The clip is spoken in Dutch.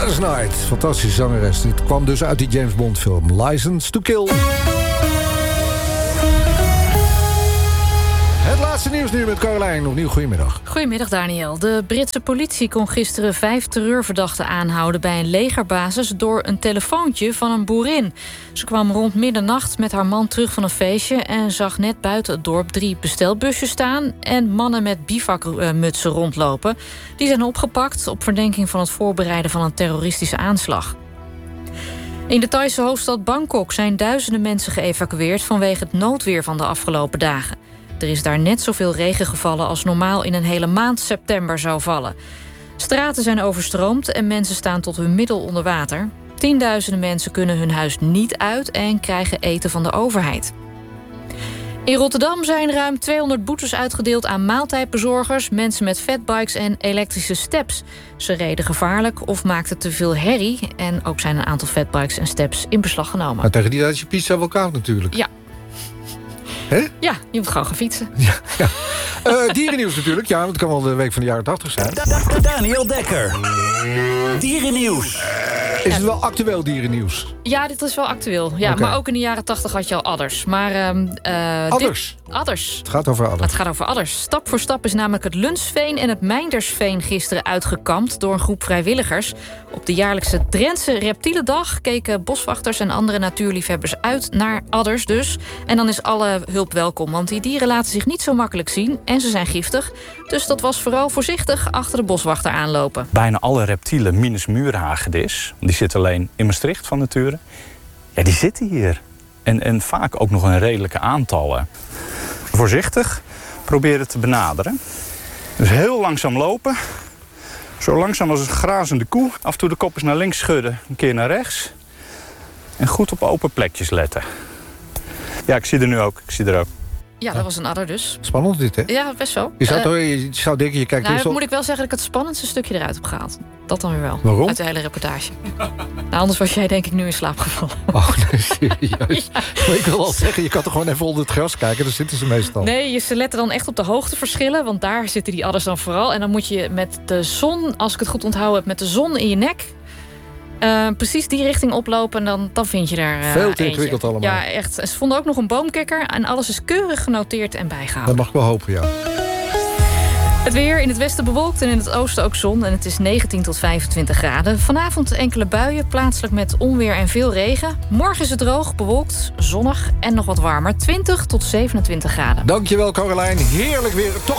Gladys Knight, fantastische zangeres. Dit kwam dus uit die James Bond film License to Kill. Het laatste nieuws nu met Caroline. Opnieuw goedemiddag. Goedemiddag, Daniel. De Britse politie kon gisteren 5 terreurverdachten aanhouden bij een legerbasis door een telefoontje van een boerin. Ze kwam rond middernacht met haar man terug van een feestje en zag net buiten het dorp 3 bestelbusjes staan en mannen met bivakmutsen rondlopen. Die zijn opgepakt op verdenking van het voorbereiden van een terroristische aanslag. In de Thaise hoofdstad Bangkok zijn duizenden mensen geëvacueerd vanwege het noodweer van de afgelopen dagen. Er is daar net zoveel regen gevallen als normaal in een hele maand september zou vallen. Straten zijn overstroomd en mensen staan tot hun middel onder water. Tienduizenden mensen kunnen hun huis niet uit en krijgen eten van de overheid. In Rotterdam zijn ruim 200 boetes uitgedeeld aan maaltijdbezorgers, mensen met fatbikes en elektrische steps. Ze reden gevaarlijk of maakten te veel herrie. En ook zijn een aantal fatbikes en steps in beslag genomen. Maar tegen die tijd is je pizza wel koud natuurlijk. Ja. Hè? Ja, je moet gewoon gaan fietsen. Ja. Dierennieuws natuurlijk. Ja, het kan wel de week van de jaren 80 zijn. Daniel Dekker. Dierennieuws. Is het wel actueel dierennieuws? Ja, dit is wel actueel. Ja, Okay. Maar ook in de jaren 80 had je al adders. Maar, Adders? Adders. Het gaat over adders. Het gaat over adders. Stap voor stap is namelijk het Lunsveen en het Meindersveen gisteren uitgekampt door een groep vrijwilligers. Op de jaarlijkse Drentse Reptielendag keken boswachters en andere natuurliefhebbers uit naar adders dus. En dan is alle hulp welkom, want die dieren laten zich niet zo makkelijk zien en ze zijn giftig. Dus dat was vooral voorzichtig achter de boswachter aanlopen. Bijna alle reptielen, minus muurhagedis, die zit alleen in Maastricht van nature. Ja, die zitten hier. En vaak ook nog een redelijke aantallen. Voorzichtig proberen te benaderen. Dus heel langzaam lopen. Zo langzaam als een grazende koe. Af en toe de kop eens naar links schudden, een keer naar rechts. En goed op open plekjes letten. Ja, ik zie er nu ook. Ik zie er ook. Ja, dat was een adder dus. Spannend dit, hè? Ja, best wel. Je zou denken, je kijkt eerst Nou, op... moet ik wel zeggen dat ik het spannendste stukje eruit heb gehaald. Dat dan weer wel. Waarom? Uit de hele reportage. Nou, anders was jij denk ik nu in slaap gevallen. Oh, nee, serieus. Maar ik wil al zeggen, je kan toch gewoon even onder het gras kijken. Daar zitten ze meestal. Nee, ze letten dan echt op de hoogteverschillen. Want daar zitten die adders dan vooral. En dan moet je met de zon, als ik het goed onthouden heb... met de zon in je nek... precies die richting oplopen en dan vind je er veel te ingewikkeld allemaal. Ja, echt. Ze vonden ook nog een boomkikker en alles is keurig genoteerd en bijgehouden. Dat mag ik wel hopen, ja. Het weer in het westen bewolkt en in het oosten ook zon. En het is 19 tot 25 graden. Vanavond enkele buien, plaatselijk met onweer en veel regen. Morgen is het droog, bewolkt, zonnig en nog wat warmer. 20 tot 27 graden. Dankjewel, Caroline. Heerlijk weer. Toch